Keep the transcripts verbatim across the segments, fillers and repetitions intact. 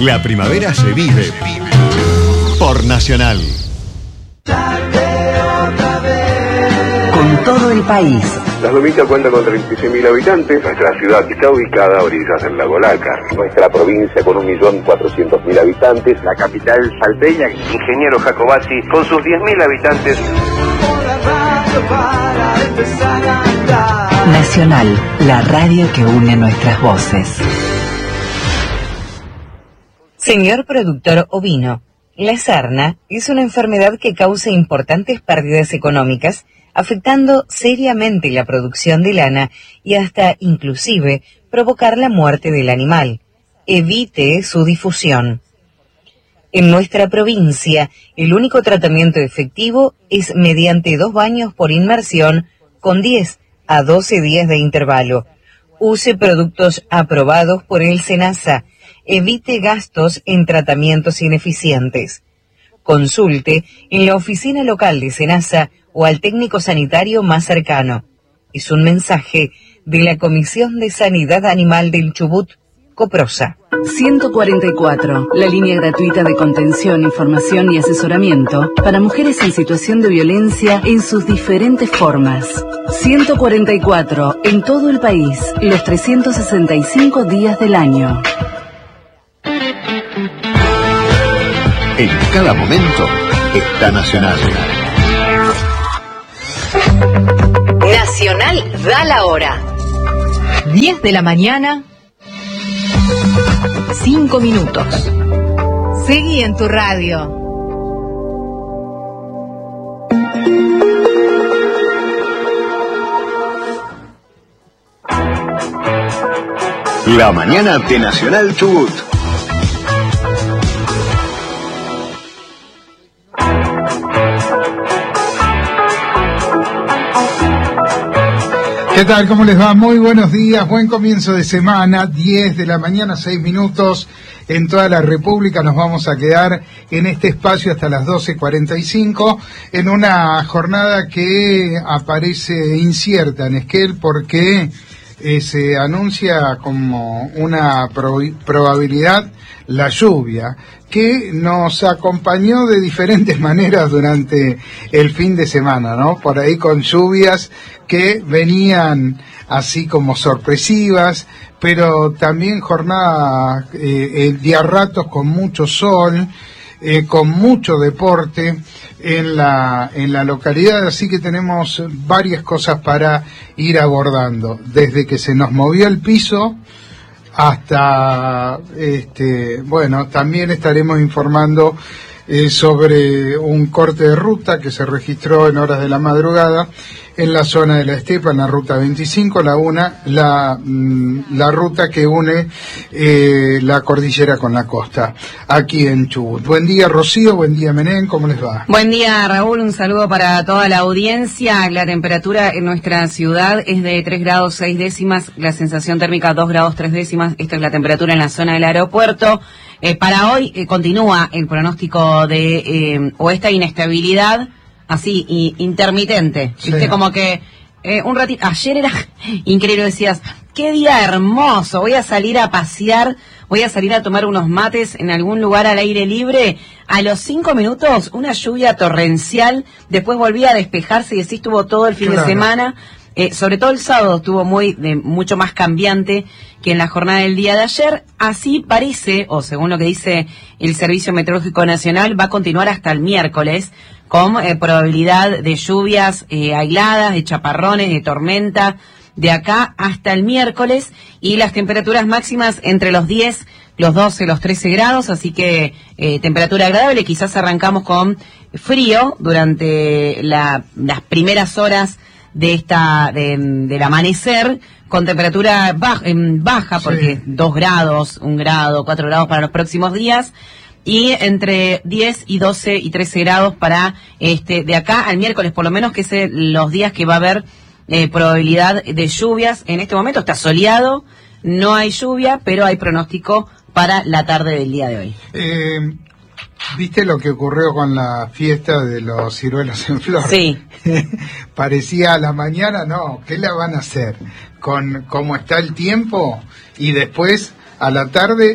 La primavera se vive por Nacional. Con todo el país. Las Lomitas cuenta con treinta y seis mil habitantes. Nuestra ciudad está ubicada a orillas del lago Lácar. Nuestra provincia con un millón cuatrocientos mil habitantes. La capital salteña, Ingeniero Jacobacci, con sus diez mil habitantes. Nacional, la radio que une nuestras voces. Señor productor ovino, la sarna es una enfermedad que causa importantes pérdidas económicas, afectando seriamente la producción de lana y hasta, inclusive, provocar la muerte del animal. Evite su difusión. En nuestra provincia, el único tratamiento efectivo es mediante dos baños por inmersión con diez a doce días de intervalo. Use productos aprobados por el SENASA. Evite gastos en tratamientos ineficientes. Consulte en la oficina local de SENASA o al técnico sanitario más cercano. Es un mensaje de la Comisión de Sanidad Animal del Chubut, Coprosa. ciento cuarenta y cuatro, la línea gratuita de contención, información y asesoramiento para mujeres en situación de violencia en sus diferentes formas. ciento cuarenta y cuatro, en todo el país, los trescientos sesenta y cinco días del año. En cada momento está Nacional. Nacional da la hora. diez de la mañana, cinco minutos. Seguí en tu radio. La mañana de Nacional Chubut. ¿Qué tal? ¿Cómo les va? Muy buenos días, buen comienzo de semana, diez de la mañana, seis minutos en toda la República. Nos vamos a quedar en este espacio hasta las doce cuarenta y cinco en una jornada que aparece incierta en Esquel porque eh, se anuncia como una prob- probabilidad la lluvia, que nos acompañó de diferentes maneras durante el fin de semana, ¿no? Por ahí con lluvias que venían así como sorpresivas, pero también jornada eh, de a ratos con mucho sol, eh, con mucho deporte en la en la localidad, así que tenemos varias cosas para ir abordando, desde que se nos movió el piso hasta, este, bueno, también estaremos informando eh, sobre un corte de ruta que se registró en horas de la madrugada en la zona de la Estepa, en la ruta veinticinco, la una, la, mm, la ruta que une eh, la cordillera con la costa, aquí en Chubut. Buen día, Rocío, buen día, Menem, ¿cómo les va? Buen día, Raúl, un saludo para toda la audiencia. La temperatura en nuestra ciudad es de tres grados seis décimas, la sensación térmica dos grados tres décimas, esta es la temperatura en la zona del aeropuerto. Eh, para hoy eh, continúa el pronóstico de eh, o esta inestabilidad así, y, intermitente, ¿viste? Sí. Como que eh, un ratito, ayer era increíble, decías, qué día hermoso, voy a salir a pasear, voy a salir a tomar unos mates en algún lugar al aire libre. A los cinco minutos, una lluvia torrencial, después volvía a despejarse y así estuvo todo el fin claro. de semana. Eh, sobre todo el sábado estuvo muy de, mucho más cambiante que en la jornada del día de ayer. Así parece, o según lo que dice el Servicio Meteorológico Nacional, va a continuar hasta el miércoles con eh, probabilidad de lluvias eh, aisladas, de chaparrones, de tormenta, de acá hasta el miércoles, y las temperaturas máximas entre los diez, los doce, los trece grados, así que eh, temperatura agradable. Quizás arrancamos con frío durante la, las primeras horas de esta de, del amanecer, con temperatura baja, baja porque sí. dos grados, un grado, cuatro grados para los próximos días, y entre diez y doce y trece grados para este de acá al miércoles, por lo menos, que es los días que va a haber eh, probabilidad de lluvias. En este momento está soleado, no hay lluvia, pero hay pronóstico para la tarde del día de hoy. Eh... ¿Viste lo que ocurrió con la fiesta de los ciruelos en flor? Sí. Parecía a la mañana, no, ¿qué la van a hacer? Con cómo está el tiempo, y después a la tarde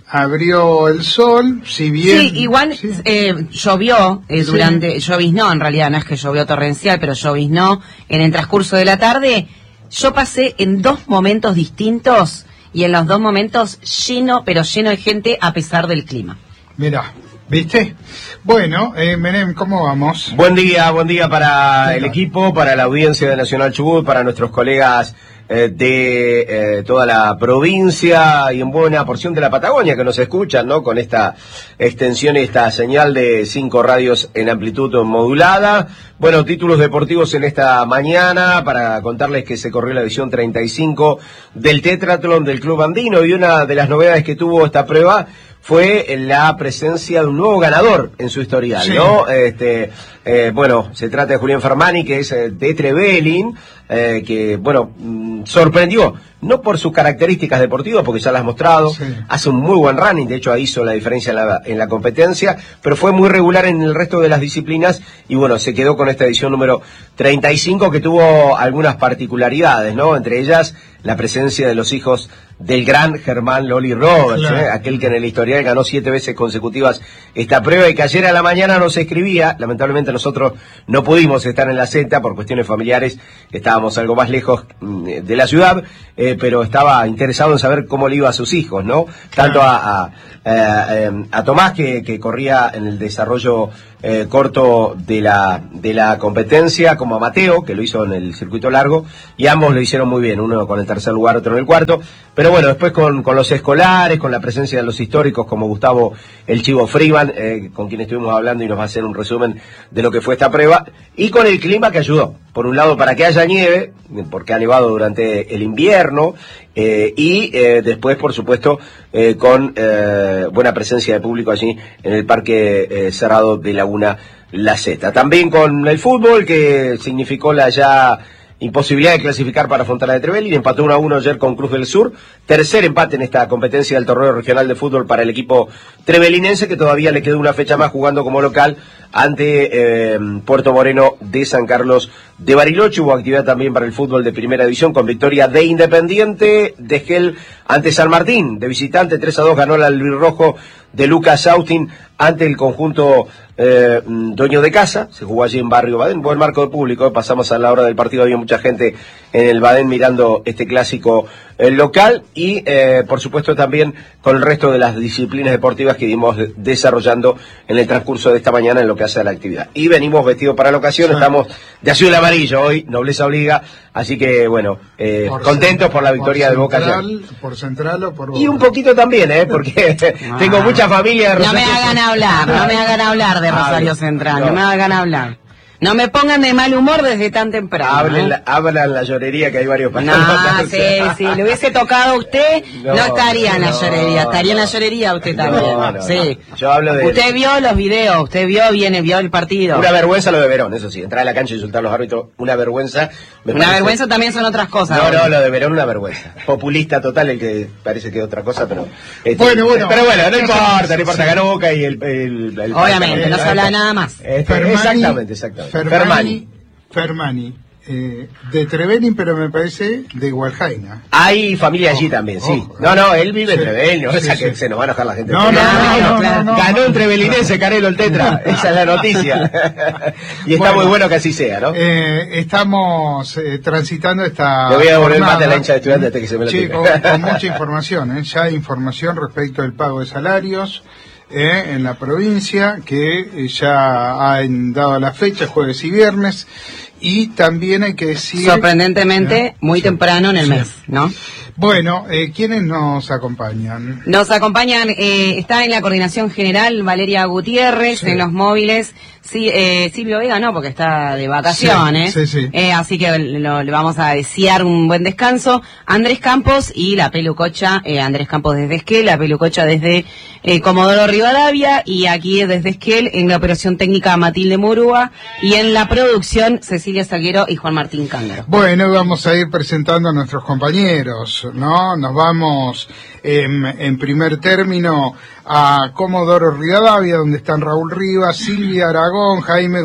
abrió el sol, si bien... Sí, igual sí. Eh, llovió eh, Sí. durante, lloviznó, en realidad no es que llovió torrencial, pero lloviznó en el transcurso de la tarde. Yo pasé en dos momentos distintos y en los dos momentos lleno, pero lleno de gente a pesar del clima. Mirá, ¿viste? Bueno, eh, Menem, ¿cómo vamos? Buen día, buen día para ¿Qué el tal? equipo, para la audiencia de Nacional Chubut, para nuestros colegas eh, de eh, toda la provincia y en buena porción de la Patagonia que nos escuchan, ¿no? Con esta extensión y esta señal de cinco radios en amplitud modulada. Bueno, títulos deportivos en esta mañana para contarles que se corrió la edición treinta y cinco del Tetratlón del Club Andino y una de las novedades que tuvo esta prueba fue la presencia de un nuevo ganador en su historial, sí. ¿no? Este, eh, bueno, se trata de Julián Fermani, que es eh, de Trevelin, eh, que, bueno, mm, sorprendió, no por sus características deportivas, porque ya las has mostrado, Sí. hace un muy buen running, de hecho ahí hizo la diferencia en la, en la competencia, pero fue muy regular en el resto de las disciplinas, y bueno, se quedó con esta edición número treinta y cinco, que tuvo algunas particularidades, ¿no? Entre ellas, la presencia de los hijos del gran Germán Loli Roberts, Claro. ¿eh? Aquel que en el historial ganó siete veces consecutivas esta prueba y que ayer a la mañana nos escribía. Lamentablemente nosotros no pudimos estar en la Z por cuestiones familiares, estábamos algo más lejos mm, de la ciudad, eh, pero estaba interesado en saber cómo le iba a sus hijos, ¿no? Tanto a, a, a, a Tomás, que, que corría en el desarrollo eh, corto de la, de la competencia, como a Mateo, que lo hizo en el circuito largo, y ambos lo hicieron muy bien, uno con el tercer lugar, otro en el cuarto. Pero bueno, después con, con los escolares, con la presencia de los históricos como Gustavo El Chivo Freeman, eh, con quien estuvimos hablando y nos va a hacer un resumen de lo que fue esta prueba, y con el clima que ayudó. Por un lado, para que haya nieve, porque ha nevado durante el invierno, eh, y eh, después, por supuesto, eh, con eh, buena presencia de público allí en el Parque eh, Cerrado de Laguna La Zeta. También con el fútbol, que significó la ya imposibilidad de clasificar para Fontana de Trevelin, empató uno a uno ayer con Cruz del Sur, tercer empate en esta competencia del torneo regional de fútbol para el equipo trevelinense, que todavía le quedó una fecha más jugando como local ante eh, Puerto Moreno de San Carlos de Bariloche. Hubo actividad también para el fútbol de primera división con victoria de Independiente, de Esquel ante San Martín, de visitante tres a dos ganó el albirrojo de Lucas Austin ante el conjunto eh, dueño de casa. Se jugó allí en Barrio Badén, buen marco de público, pasamos a la hora del partido, había mucha gente en el Badén mirando este clásico eh, local, y eh, por supuesto también con el resto de las disciplinas deportivas que íbamos de- desarrollando en el transcurso de esta mañana en lo que hace a la actividad. Y venimos vestidos para la ocasión, Sí. estamos de azul y amarillo hoy, nobleza obliga, así que bueno, eh, Por contentos cen- por la victoria por de Boca ayer. Central, ¿Por Central o por Boca? Y un poquito también, ¿eh? Porque tengo mucha familia de No me Rosario. hagan hablar, no me hagan hablar de Rosario Central, no me hagan hablar. No me pongan de mal humor desde tan temprano. Hablen ¿eh? la, hablan la llorería, que hay varios No, patrones. sí, sí, le hubiese tocado a usted, no, No, estaría en la no, llorería, estaría en la no. llorería usted No, también. no, sí. no. Yo hablo de... Usted vio los videos, usted vio, viene, vio el partido. Una vergüenza lo de Verón, eso sí, entrar a la cancha y insultar a los árbitros, una vergüenza. me Una parece. vergüenza también son otras cosas. No, no, lo de Verón una vergüenza. Populista total, el que parece que es otra cosa, pero... este, Bueno, bueno. Pero bueno, no importa, no importa, ganó Boca y el... el, el Obviamente, no se habla de nada más. Este, Fermani- exactamente, exactamente. Fermani, Fermani, eh, de Trevelin, pero me parece de Gualjaina. Hay familia allí también, sí. ojo. No, no, él vive en Sí, Trevelin, no sí, o sea sí. que se nos va a enojar la gente. No, no, Trevelin. no, no, no, no, Ganó no. un trevelinense, Carelo, el tetra. Esa es la noticia. Y está Bueno, muy bueno que así sea, ¿no? Eh, estamos eh, transitando esta Le voy a devolver el jornada. mate a la hincha de Estudiantes hasta que se me lo Sí, tire. con, con mucha información, ¿eh? Ya hay información respecto al pago de salarios eh, en la provincia, que eh, ya han dado la fecha, jueves y viernes, y también hay que decir... Sorprendentemente, ¿Eh? muy Sí. temprano en el Sí. mes, ¿no? Bueno, eh, ¿quiénes nos acompañan? Nos acompañan, eh, está en la coordinación general Valeria Gutiérrez, Sí. en los móviles, sí, eh, Silvio Vega no, porque está de vacaciones, Sí, sí, sí. Eh, así que lo- le vamos a desear un buen descanso. Andrés Campos y la Pelucocha, eh, Andrés Campos desde Esquel, la Pelucocha desde eh, Comodoro Rivadavia, y aquí desde Esquel en la operación técnica Matilde Murúa, y en la producción Cecilia Salguero y Juan Martín Cángaro. Bueno, vamos a ir presentando a nuestros compañeros, ¿no? Nos vamos en, en primer término a Comodoro Rivadavia, donde están Raúl Rivas, Silvia Aragón, Jaime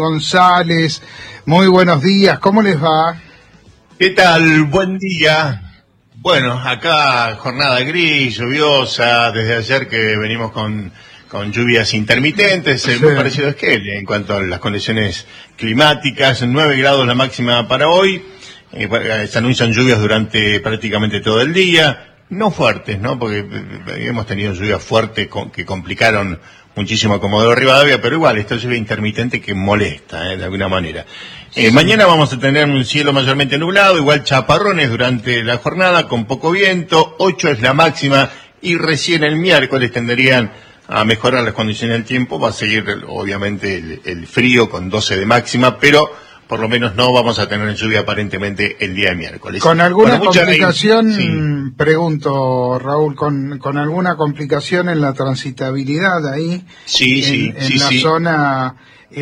González. Muy buenos días, ¿cómo les va? ¿Qué tal? Buen día. Bueno, acá jornada gris, lluviosa, desde ayer que venimos con, con lluvias intermitentes, sí. Muy parecido a Esquel en cuanto a las condiciones climáticas, nueve grados la máxima para hoy, eh, se anuncian lluvias durante prácticamente todo el día, no fuertes, ¿no? Porque hemos tenido lluvias fuertes con, que complicaron muchísimo a Comodoro Rivadavia, pero igual, esta lluvia intermitente que molesta, ¿eh? De alguna manera. Eh, mañana vamos a tener un cielo mayormente nublado, igual chaparrones durante la jornada, con poco viento, ocho es la máxima, y recién el miércoles tenderían a mejorar las condiciones del tiempo, va a seguir obviamente el, el frío con doce de máxima, pero por lo menos no vamos a tener lluvia aparentemente el día de miércoles. ¿Con alguna bueno, complicación, mucha... sí. pregunto Raúl, con, con alguna complicación en la transitabilidad ahí? Sí, en, sí, en sí, la sí. zona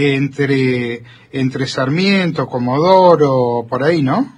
entre, entre Sarmiento, Comodoro, por ahí, ¿no?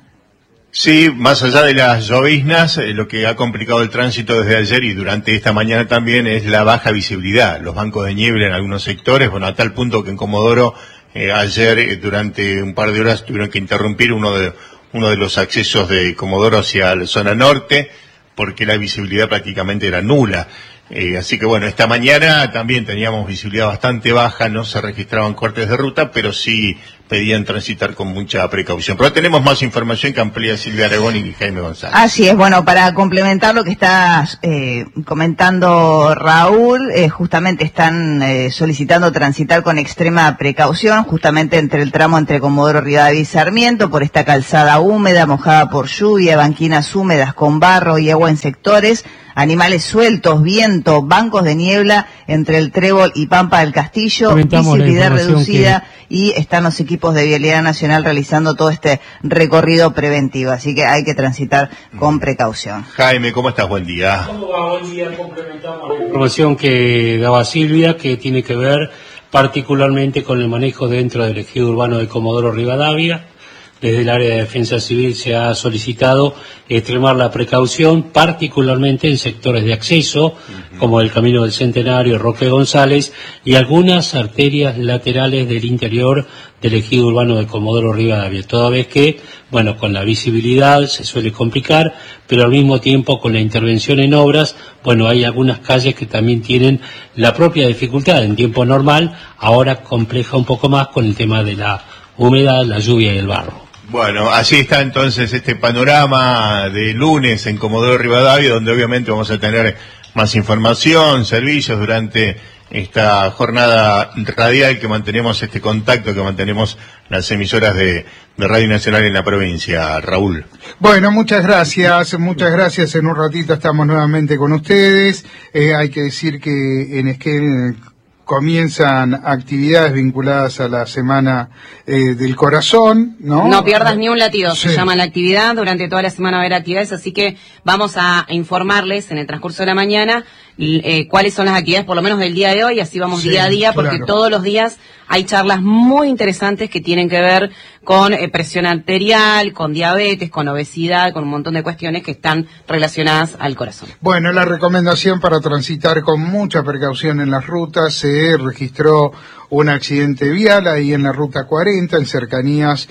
Sí, más allá de las lloviznas, eh, lo que ha complicado el tránsito desde ayer y durante esta mañana también es la baja visibilidad, los bancos de niebla en algunos sectores, bueno, a tal punto que en Comodoro eh, ayer eh, durante un par de horas tuvieron que interrumpir uno de uno de los accesos de Comodoro hacia la zona norte porque la visibilidad prácticamente era nula. Eh, así que bueno, esta mañana también teníamos visibilidad bastante baja, no se registraban cortes de ruta, pero sí pedían transitar con mucha precaución. Pero tenemos más información que amplía Silvia Aragón y Jaime González. Así es, bueno, para complementar lo que está eh, comentando Raúl, eh, justamente están eh, solicitando transitar con extrema precaución, justamente entre el tramo entre Comodoro Rivadavia y Sarmiento, por esta calzada húmeda, mojada por lluvia, banquinas húmedas con barro y agua en sectores, animales sueltos, viento, bancos de niebla entre el Trébol y Pampa del Castillo, Comentamos visibilidad reducida que... y están los equipos de Vialidad Nacional realizando todo este recorrido preventivo, así que hay que transitar con precaución. Jaime, ¿cómo estás? Buen día. ¿Cómo va? Buen día. Complementamos la información que daba Silvia, que tiene que ver particularmente con el manejo dentro del ejido urbano de Comodoro Rivadavia. Desde el área de defensa civil se ha solicitado extremar la precaución, particularmente en sectores de acceso, uh-huh. como el Camino del Centenario, Roque González, y algunas arterias laterales del interior del ejido urbano de Comodoro Rivadavia, toda vez que, bueno, con la visibilidad se suele complicar, pero al mismo tiempo con la intervención en obras, bueno, hay algunas calles que también tienen la propia dificultad en tiempo normal, ahora compleja un poco más con el tema de la humedad, la lluvia y el barro. Bueno, así está entonces este panorama de lunes en Comodoro Rivadavia, donde obviamente vamos a tener más información, servicios durante esta jornada radial que mantenemos, este contacto que mantenemos las emisoras de, de Radio Nacional en la provincia. Raúl. Bueno, muchas gracias, muchas gracias. En un ratito estamos nuevamente con ustedes. Eh, hay que decir que en Esquel comienzan actividades vinculadas a la Semana eh, del Corazón, ¿no? No pierdas ni un latido, sí. Se llama la actividad, durante toda la semana va a haber actividades, así que vamos a informarles en el transcurso de la mañana eh, cuáles son las actividades, por lo menos del día de hoy, así vamos sí, día a día, porque claro. Todos los días hay charlas muy interesantes que tienen que ver con eh, presión arterial, con diabetes, con obesidad, con un montón de cuestiones que están relacionadas al corazón. Bueno, la recomendación para transitar con mucha precaución en las rutas, se registró un accidente vial ahí en la ruta cuarenta, en cercanías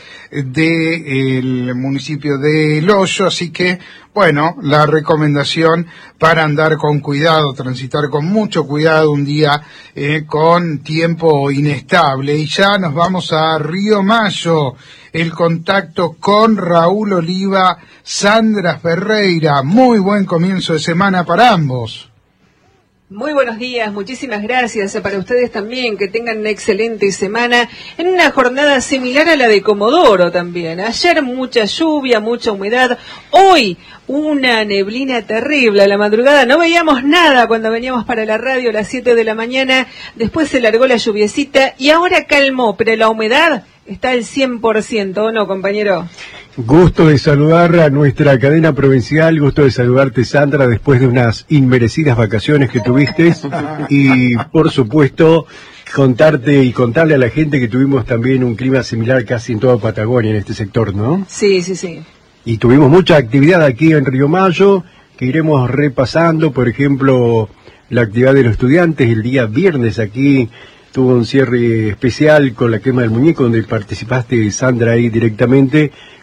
del municipio de El Hoyo, así que, bueno, la recomendación para andar con cuidado, transitar con mucho cuidado un día eh, con tiempo inestable. Y ya nos vamos a Río Mayo, el contacto con Raúl Oliva, Sandra Ferreira. Muy buen comienzo de semana para ambos. Muy buenos días, muchísimas gracias para ustedes también, que tengan una excelente semana en una jornada similar a la de Comodoro también. Ayer mucha lluvia, mucha humedad, hoy una neblina terrible a la madrugada, no veíamos nada cuando veníamos para la radio a las siete de la mañana, después se largó la lluviecita y ahora calmó, pero la humedad está al cien por ciento, ¿o no, compañero? Gusto de saludar a nuestra cadena provincial, gusto de saludarte, Sandra, después de unas inmerecidas vacaciones que tuviste y, por supuesto, contarte y contarle a la gente que tuvimos también un clima similar casi en toda Patagonia en este sector, ¿no? Sí, sí, sí. Y tuvimos mucha actividad aquí en Río Mayo, que iremos repasando, por ejemplo, la actividad de los estudiantes el día viernes aquí. Tuvo un cierre especial con la quema del muñeco, donde participaste, Sandra, ahí directamente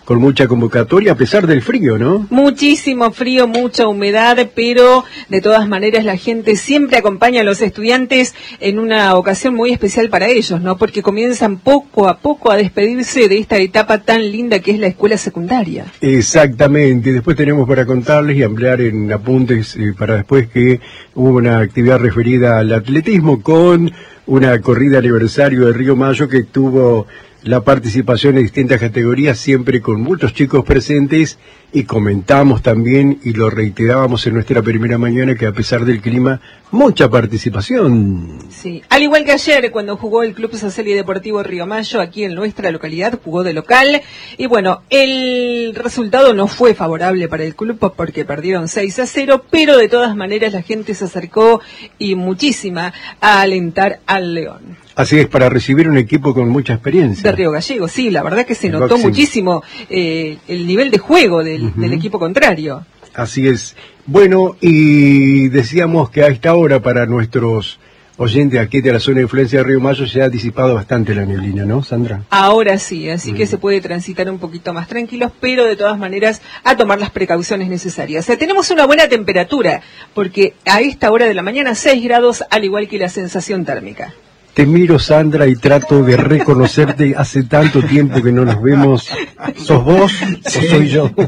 con mucha convocatoria, a pesar del frío, ¿no? Muchísimo frío, mucha humedad, pero de todas maneras la gente siempre acompaña a los estudiantes en una ocasión muy especial para ellos, ¿no? Porque comienzan poco a poco a despedirse de esta etapa tan linda que es la escuela secundaria. Exactamente, después tenemos para contarles y ampliar en apuntes eh, para después que hubo una actividad referida al atletismo con una corrida aniversario de Río Mayo que tuvo la participación en distintas categorías, siempre con muchos chicos presentes, y comentamos también y lo reiterábamos en nuestra primera mañana que a pesar del clima, mucha participación. Sí, al igual que ayer cuando jugó el Club Social y Deportivo Río Mayo aquí en nuestra localidad, jugó de local y bueno, el resultado no fue favorable para el club porque perdieron seis a cero, pero de todas maneras la gente se acercó y muchísima a alentar al León. Así es, para recibir un equipo con mucha experiencia. De Río Gallego, sí, la verdad que se El notó boxing. muchísimo eh, el nivel de juego del, Uh-huh. del equipo contrario. Así es. Bueno, y decíamos que a esta hora para nuestros oyentes aquí de la zona de influencia de Río Mayo se ha disipado bastante la neblina, ¿no, Sandra? Ahora sí, así Mm. que se puede transitar un poquito más tranquilos, pero de todas maneras a tomar las precauciones necesarias. O sea, tenemos una buena temperatura, porque a esta hora de la mañana seis grados, al igual que la sensación térmica. Te miro, Sandra, y trato de reconocerte. Hace tanto tiempo que no nos vemos. ¿Sos vos Sí. o soy yo?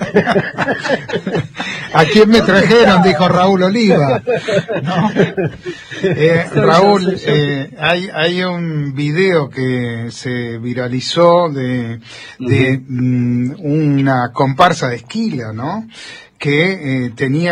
¿A quién me trajeron? Dijo Raúl Oliva. ¿No? Eh, Raúl, eh, hay, hay un video que se viralizó de, de mm, una comparsa de Esquila, ¿no? Que eh, tenía